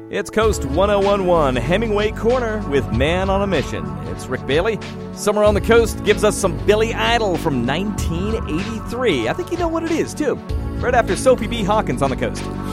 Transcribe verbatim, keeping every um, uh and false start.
It's Coast one oh one one, Hemingway Corner with Man on a Mission. It's Rick Bailey. Somewhere on the Coast gives us some Billy Idol from nineteen eighty-three. I think you know what it is, too. Right after Sophie B. Hawkins on the Coast.